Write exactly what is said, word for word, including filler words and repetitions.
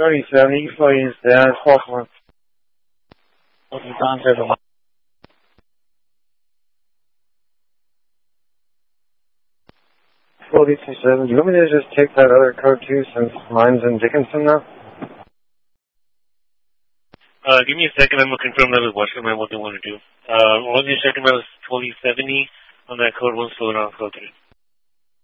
thirty seventy, please, Dad, Falkland. What's the contact of forty-two seven, do you want me to just take that other code too since mine's in Dickinson now? Uh, give me a second, I'm going to confirm that with Western Man what they want to do. Uh, once you second that was twenty seventy on that code one, slow down, code three.